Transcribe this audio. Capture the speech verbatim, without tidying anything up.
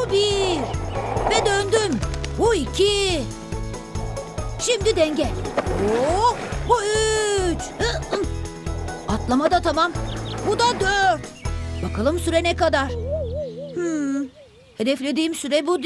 Bu bir. Ve döndüm. Bu iki. Şimdi denge. Oh, bu üç. Atlama da tamam. Bu da dört. Bakalım süre ne kadar? Hmm, hedeflediğim süre bu